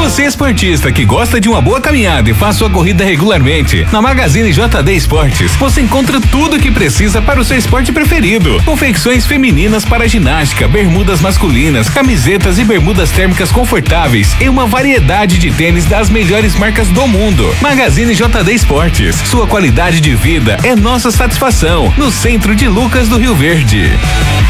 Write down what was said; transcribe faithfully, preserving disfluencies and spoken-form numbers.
Você esportista que gosta de uma boa caminhada e faz sua corrida regularmente, na Magazine J D Esportes, você encontra tudo o que precisa para o seu esporte preferido. Confecções femininas para ginástica, bermudas masculinas, camisetas e bermudas térmicas confortáveis e uma variedade de tênis das melhores marcas do mundo. Magazine J D Esportes, sua qualidade de vida é nossa satisfação, no centro de Lucas do Rio Verde.